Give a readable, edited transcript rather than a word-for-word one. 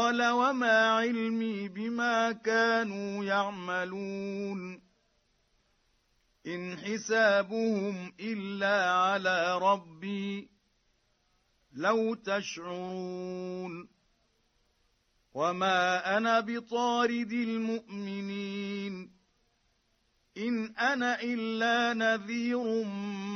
قال وما علمي بما كانوا يعملون إن حسابهم إلا على ربي لو تشعرون وما أنا بطارد المؤمنين إن أنا إلا نذير